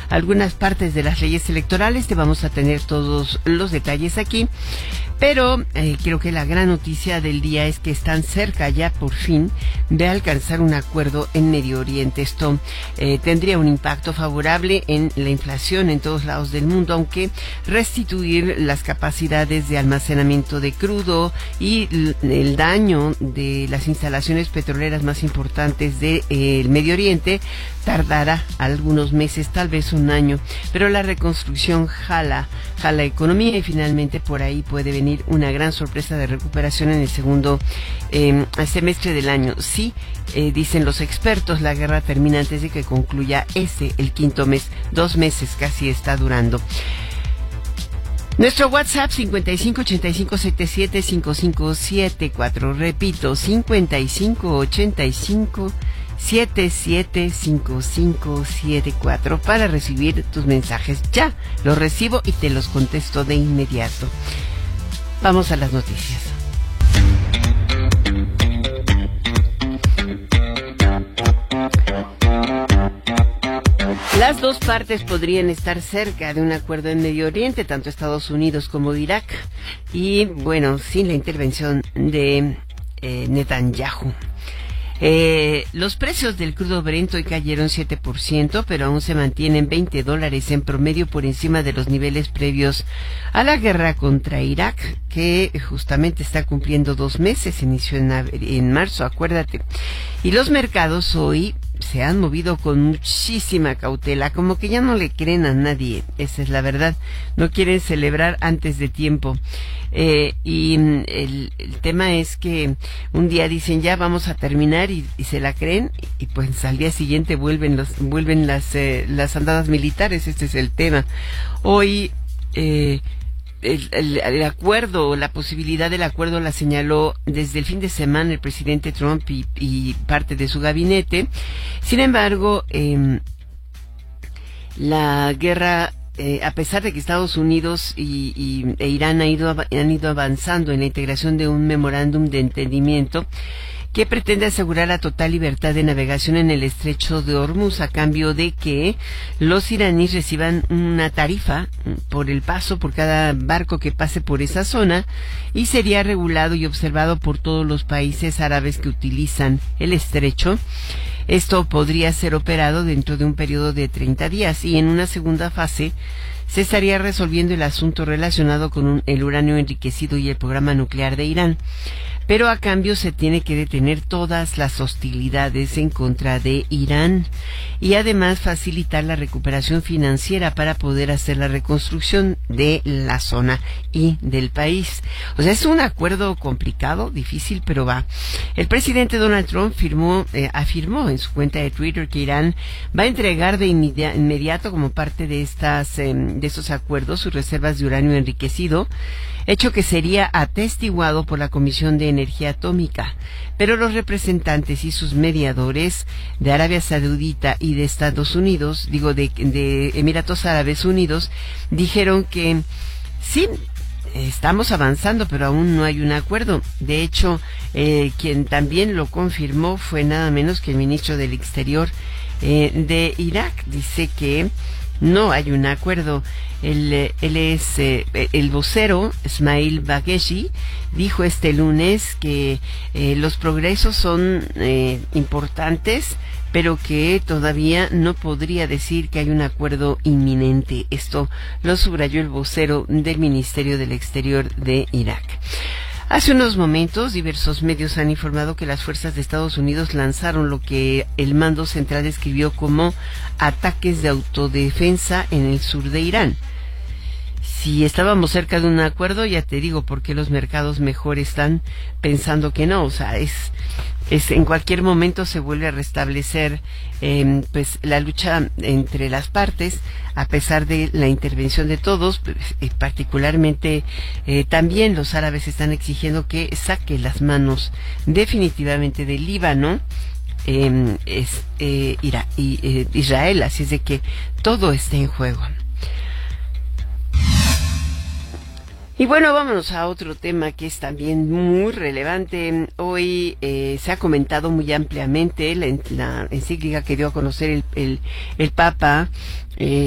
algunas partes de las leyes electorales. Te vamos a tener todos los detalles aquí. Pero creo que la gran noticia del día es que están cerca ya por fin de alcanzar un acuerdo en Medio Oriente. Esto tendría un impacto favorable en la inflación en todos lados del mundo, aunque restituir las capacidades de almacenamiento de crudo y el daño de las instalaciones petroleras más importantes del Medio Oriente tardará algunos meses, tal vez un año, pero la reconstrucción jala economía y finalmente por ahí puede venir una gran sorpresa de recuperación en el segundo semestre del año. Sí, dicen los expertos, la guerra termina antes de que concluya el quinto mes. 2 meses casi está durando. Nuestro WhatsApp 5585775574, repito, 5585775574 para recibir tus mensajes. Ya los recibo y te los contesto de inmediato. Vamos a las noticias. Las dos partes podrían estar cerca de un acuerdo en Medio Oriente, tanto Estados Unidos como Irak, y bueno, sin la intervención de Netanyahu. Los precios del crudo Brent hoy cayeron 7%, pero aún se mantienen $20 en promedio por encima de los niveles previos a la guerra contra Irak, que justamente está cumpliendo 2 meses, inició en marzo, acuérdate. Y los mercados hoy se han movido con muchísima cautela, como que ya no le creen a nadie, esa es la verdad, no quieren celebrar antes de tiempo. Y el tema es que un día dicen ya vamos a terminar y se la creen y pues al día siguiente vuelven las andadas militares. Este es el tema. Hoy el acuerdo, la posibilidad del acuerdo la señaló desde el fin de semana el presidente Trump y parte de su gabinete. Sin embargo, la guerra, a pesar de que Estados Unidos e Irán han ido avanzando en la integración de un memorándum de entendimiento que pretende asegurar la total libertad de navegación en el estrecho de Hormuz a cambio de que los iraníes reciban una tarifa por el paso por cada barco que pase por esa zona y sería regulado y observado por todos los países árabes que utilizan el estrecho. Esto podría ser operado dentro de un periodo de 30 días y en una segunda fase se estaría resolviendo el asunto relacionado con el uranio enriquecido y el programa nuclear de Irán. Pero a cambio se tiene que detener todas las hostilidades en contra de Irán y además facilitar la recuperación financiera para poder hacer la reconstrucción de la zona y del país. O sea, es un acuerdo complicado, difícil, pero va. El presidente Donald Trump afirmó en su cuenta de Twitter que Irán va a entregar de inmediato como parte de estos acuerdos sus reservas de uranio enriquecido, hecho que sería atestiguado por la Comisión de Energía Atómica, pero los representantes y sus mediadores de Arabia Saudita y de Estados Unidos, de Emiratos Árabes Unidos, dijeron que sí, estamos avanzando, pero aún no hay un acuerdo. De hecho, quien también lo confirmó fue nada menos que el ministro del Exterior de Irak. Dice que no hay un acuerdo. Él es el vocero Ismail Bagheshi dijo este lunes que los progresos son importantes, pero que todavía no podría decir que hay un acuerdo inminente. Esto lo subrayó el vocero del Ministerio del Exterior de Irak. Hace unos momentos, diversos medios han informado que las fuerzas de Estados Unidos lanzaron lo que el mando central describió como ataques de autodefensa en el sur de Irán. Si estábamos cerca de un acuerdo, ya te digo por qué los mercados mejor están pensando que no. O sea, es en cualquier momento se vuelve a restablecer pues la lucha entre las partes, a pesar de la intervención de todos, particularmente también los árabes están exigiendo que saque las manos definitivamente del Líbano. Israel, así es de que todo está en juego. Y bueno, vámonos a otro tema que es también muy relevante. Hoy se ha comentado muy ampliamente la encíclica que dio a conocer el Papa